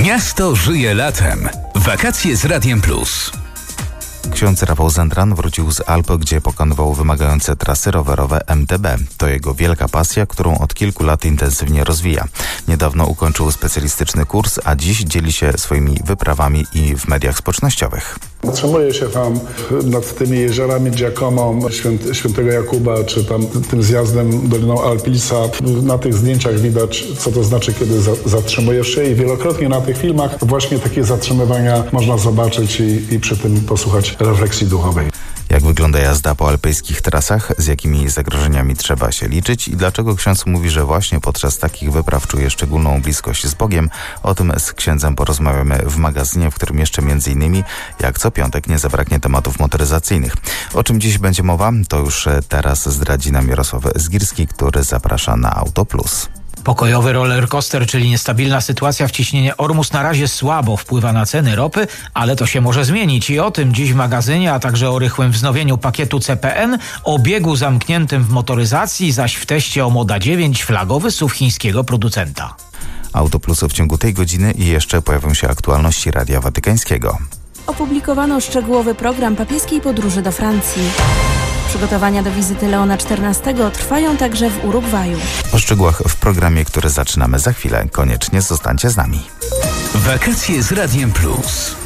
Miasto żyje latem. Wakacje z Radiem Plus. Ksiądz Rafał Zendran wrócił z Alp, gdzie pokonywał wymagające trasy rowerowe MTB. To jego wielka pasja, którą od kilku lat intensywnie rozwija. Niedawno ukończył specjalistyczny kurs, a dziś dzieli się swoimi wyprawami i w mediach społecznościowych. Zatrzymuję się tam nad tymi jeziorami Giacomo, Świętego Jakuba, czy tam tym zjazdem Doliną Alpilsa. Na tych zdjęciach widać, co to znaczy, kiedy zatrzymujesz się, i wielokrotnie na tych filmach właśnie takie zatrzymywania można zobaczyć i przy tym posłuchać refleksji duchowej. Jak wygląda jazda po alpejskich trasach, z jakimi zagrożeniami trzeba się liczyć i dlaczego ksiądz mówi, że właśnie podczas takich wypraw czuje szczególną bliskość z Bogiem? O tym z księdzem porozmawiamy w magazynie, w którym jeszcze m.in. jak co piątek nie zabraknie tematów motoryzacyjnych. O czym dziś będzie mowa, to już teraz zdradzi nam Jarosław Zgirski, który zaprasza na Auto Plus. Pokojowy rollercoaster, czyli niestabilna sytuacja w ciśnienie Ormus, na razie słabo wpływa na ceny ropy, ale to się może zmienić i o tym dziś w magazynie, a także o rychłym wznowieniu pakietu CPN, o biegu zamkniętym w motoryzacji, zaś w teście o Moda 9 flagowy SUV chińskiego producenta. Auto Plus w ciągu tej godziny i jeszcze pojawią się aktualności Radia Watykańskiego. Opublikowano szczegółowy program papieskiej podróży do Francji. Przygotowania do wizyty Leona XIV trwają także w Urugwaju. O szczegółach w programie, który zaczynamy za chwilę. Koniecznie zostańcie z nami. Wakacje z Radiem Plus.